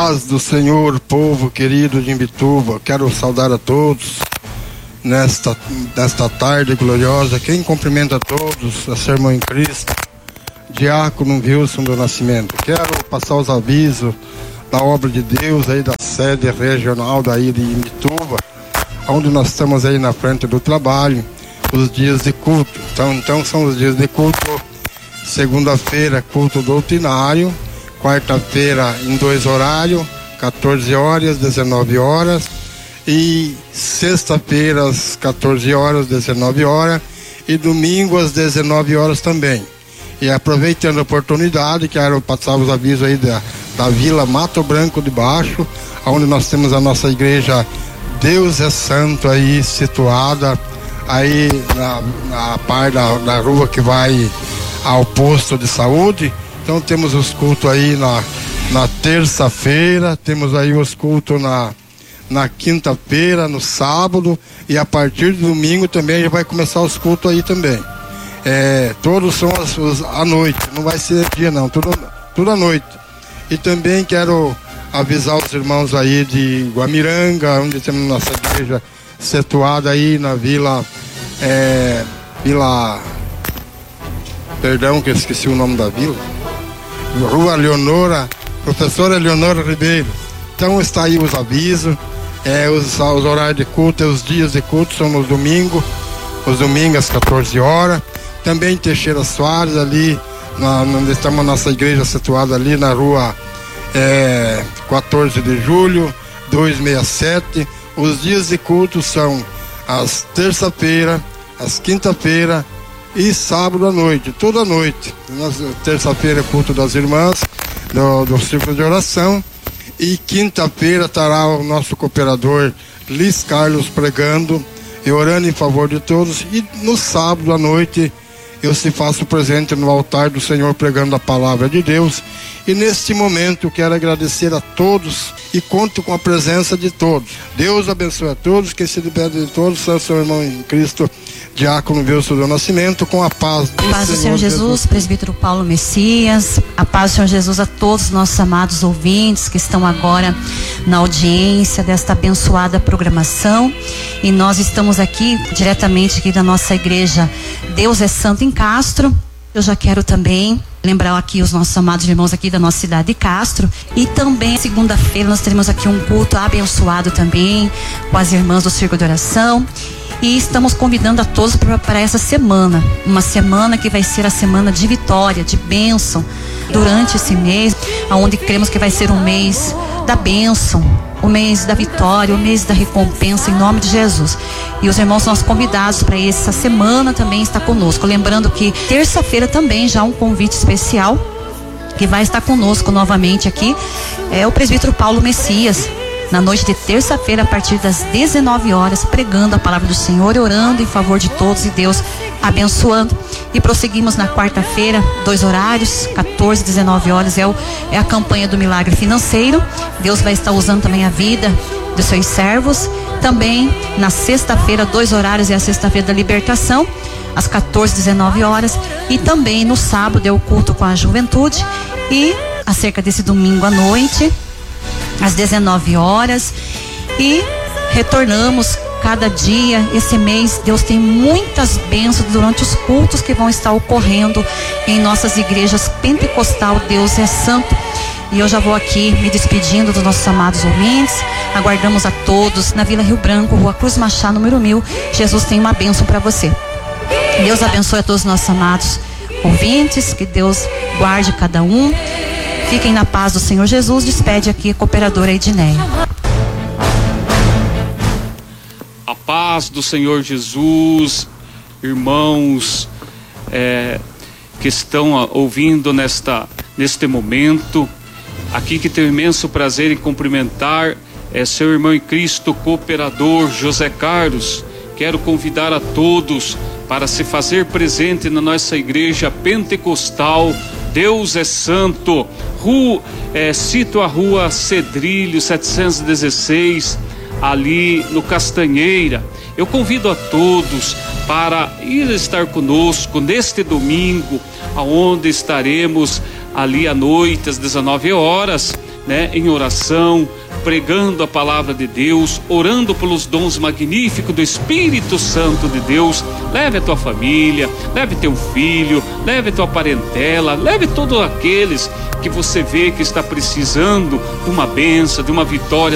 paz do Senhor, povo querido de Imbituba. Quero saudar a todos nesta tarde gloriosa. Quem cumprimenta a todos, a sua irmã em Cristo, Diácono Wilson do Nascimento. Quero passar os avisos da obra de Deus aí da sede regional daí de Imbituba, onde nós estamos aí na frente do trabalho, os dias de culto. Então são os dias de culto: segunda-feira, culto doutrinário; quarta-feira, em 2 horários, 14 horas, 19 horas, e sexta-feira, às 14 horas, 19 horas, e domingo, às 19 horas também. E aproveitando a oportunidade, quero passar os avisos aí da Vila Mato Branco de Baixo, onde nós temos a nossa igreja Deus é Santo aí, situada aí na parte da rua que vai ao posto de saúde. Então temos os cultos aí na terça-feira, temos aí os cultos na quinta-feira, no sábado, e a partir do domingo também já vai começar os cultos aí também. Todos são à noite, não vai ser dia não, tudo à noite. E também quero avisar os irmãos aí de Guamiranga, onde temos nossa igreja situada aí na Vila, perdão que eu esqueci o nome da vila, Rua Leonora, Professora Leonora Ribeiro. Então está aí os avisos, os horários de culto, os dias de culto são os domingos às 14 horas. Também Teixeira Soares, ali onde estamos a nossa igreja situada ali na rua 14 de julho, 267. Os dias de culto são as terça-feira, as quinta-feira e sábado à noite, toda noite. Terça-feira é culto das irmãs do círculo de oração, e quinta-feira estará o nosso cooperador Liz Carlos pregando e orando em favor de todos, e no sábado à noite eu se faço presente no altar do Senhor pregando a palavra de Deus. E neste momento quero agradecer a todos e conto com a presença de todos. Deus abençoe a todos, que se libere de todos, seu irmão em Cristo, Diácono Wilson do Nascimento, com a paz do Senhor Jesus, presbítero Paulo Messias, a paz do Senhor Jesus a todos os nossos amados ouvintes que estão agora na audiência desta abençoada programação. E nós estamos aqui, diretamente aqui da nossa igreja Deus é Santo em Castro. Eu já quero também lembrar aqui os nossos amados irmãos aqui da nossa cidade de Castro. E também segunda-feira nós teremos aqui um culto abençoado também com as irmãs do Círculo de Oração. E estamos convidando a todos para essa semana, uma semana que vai ser a semana de vitória, de bênção durante esse mês, onde cremos que vai ser um mês da bênção, o mês da vitória, o mês da recompensa, em nome de Jesus. E os irmãos nossos convidados para essa semana também está conosco. Lembrando que terça-feira também já um convite especial que vai estar conosco novamente aqui, é o presbítero Paulo Messias, na noite de terça-feira, a partir das 19 horas, pregando a palavra do Senhor e orando em favor de todos, e Deus abençoando. E prosseguimos na quarta-feira, 2 horários, 14 e 19 horas, é a campanha do milagre financeiro. Deus vai estar usando também a vida dos seus servos. Também na sexta-feira, 2 horários, é a sexta-feira da libertação, às 14 e 19 horas. E também no sábado é o culto com a juventude. E acerca desse domingo à noite, às 19 horas, e retornamos cada dia. Esse mês Deus tem muitas bênçãos durante os cultos que vão estar ocorrendo em nossas igrejas pentecostal Deus é Santo. E eu já vou aqui me despedindo dos nossos amados ouvintes. Aguardamos a todos na Vila Rio Branco, Rua Cruz Machado, número 1000. Jesus tem uma bênção para você. Deus abençoe a todos os nossos amados ouvintes, que Deus guarde cada um. Fiquem na paz do Senhor Jesus. Despede aqui a cooperadora Edneia. A paz do Senhor Jesus, irmãos que estão ouvindo neste momento, aqui que tenho imenso prazer em cumprimentar seu irmão em Cristo, cooperador José Carlos. Quero convidar a todos para se fazer presente na nossa igreja pentecostal Deus é Santo, cito a rua Cedrilho 716, ali no Castanheira. Eu convido a todos para ir estar conosco neste domingo, aonde estaremos ali à noite às 19 horas né, em oração, pregando a palavra de Deus, orando pelos dons magníficos do Espírito Santo de Deus. Leve a tua família, leve teu filho, leve tua parentela, leve todos aqueles que você vê que está precisando de uma bênção, de uma vitória